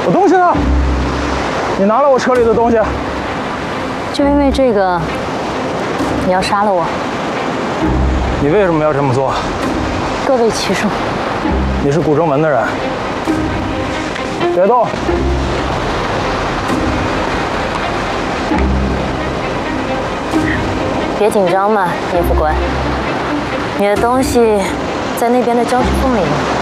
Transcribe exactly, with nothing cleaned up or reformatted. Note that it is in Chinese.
我东西呢？你拿了我车里的东西。 就因为这个，你要杀了我？ 你为什么要这么做？ 各为其数。 你是古正门的人，别动。 别紧张嘛，聂副官。你的东西在那边的胶石缝里呢。